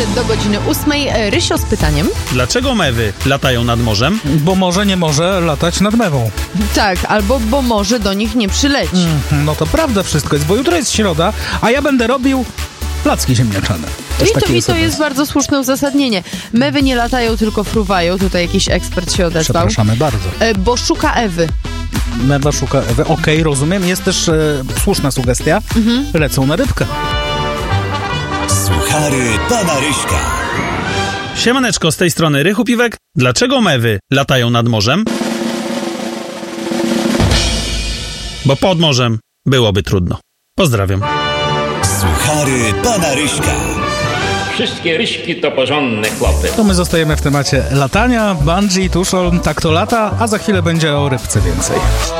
do godziny 8. Rysio z pytaniem. Dlaczego mewy latają nad morzem? Bo morze nie może latać nad mewą. Tak, albo bo może do nich nie przyleci. No to prawda wszystko jest, bo jutro jest środa, a ja będę robił placki ziemniaczane. I to jest bardzo słuszne uzasadnienie. Mewy nie latają, tylko fruwają. Tutaj jakiś ekspert się odezwał. Przepraszamy bardzo. Bo szuka Ewy. Mewa szuka Ewy. Okej, rozumiem. Jest też słuszna sugestia. Lecą na rybkę. Suchary pana Ryśka. Siemaneczko, z tej strony Rychu Piwek. Dlaczego mewy latają nad morzem? Bo pod morzem byłoby trudno. Pozdrawiam. Suchary pana Ryśka. Wszystkie ryśki to porządne chłopy. To my zostajemy w temacie latania. Bungee, tuszol, tak to lata, a za chwilę będzie o rybce więcej.